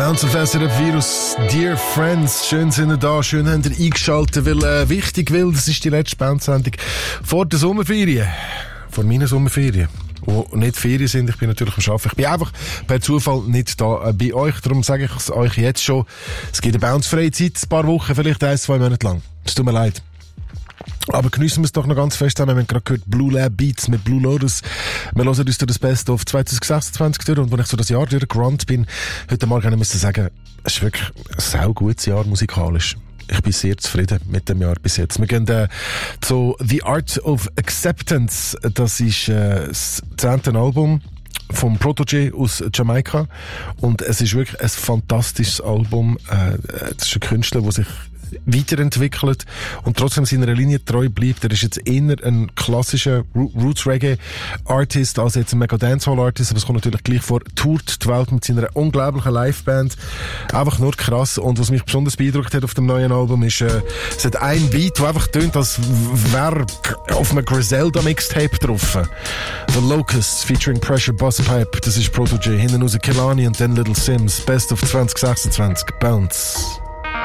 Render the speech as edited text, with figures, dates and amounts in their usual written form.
Bounce auf SRF Virus. Dear Friends, schön sind ihr da, schön habt ihr eingeschaltet, weil das ist die letzte Bounce-Sendung vor der Sommerferien. Vor meinen Sommerferien. Die nicht Ferien sind, ich bin natürlich am Arbeiten. Ich bin einfach per Zufall nicht da bei euch, darum sage ich es euch jetzt schon. Es gibt eine Bounce-freie Zeit, ein paar Wochen, vielleicht 1-2 Monate lang. Es tut mir leid. Aber geniessen wir es doch noch ganz fest. Wir haben gerade gehört Blue Lab Beats mit Blue Lotus. Wir hören uns durch das Best of 2026 durch. Und wenn ich so das Jahr durchgerannt bin, heute Morgen müssen sagen, es ist wirklich ein sehr gutes Jahr musikalisch. Ich bin sehr zufrieden mit dem Jahr bis jetzt. Wir gehen zu The Art of Acceptance. Das ist das 10. Album vom Protégé aus Jamaika. Und es ist wirklich ein fantastisches Album. Das ist ein Künstler, der sich weiterentwickelt und trotzdem seiner Linie treu bleibt. Er ist jetzt eher ein klassischer Roots-Reggae-Artist als jetzt ein Mega-Dancehall-Artist, aber es kommt natürlich gleich vor, tourt die Welt mit seiner unglaublichen Liveband. Einfach nur krass. Und was mich besonders beeindruckt hat auf dem neuen Album ist, es hat ein Beat, der einfach tönt, als wäre auf einem Griselda-Mixtape drauf. The Locusts featuring Pressure Busspipe, das ist Protégé. Hinten raus Kehlani und dann Little Sims. Best of 2026. Bounce.